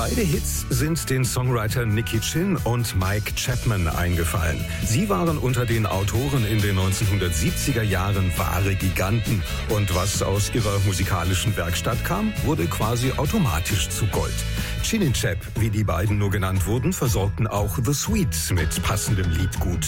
Beide Hits sind den Songwriter Nicky Chinn und Mike Chapman eingefallen. Sie waren unter den Autoren in den 1970er Jahren wahre Giganten. Und was aus ihrer musikalischen Werkstatt kam, wurde quasi automatisch zu Gold. Chin und Chap, wie die beiden nur genannt wurden, versorgten auch The Sweets mit passendem Liedgut.